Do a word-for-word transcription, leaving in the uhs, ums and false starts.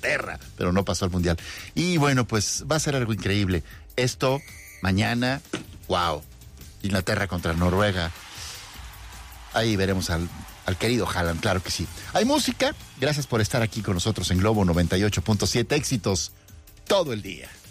Inglaterra, pero no pasó al Mundial. Y bueno, pues va a ser algo increíble. Esto, mañana, wow, Inglaterra contra Noruega. Ahí veremos al, al querido Haaland, claro que sí. Hay música, gracias por estar aquí con nosotros en Globo noventa y ocho punto siete, éxitos todo el día.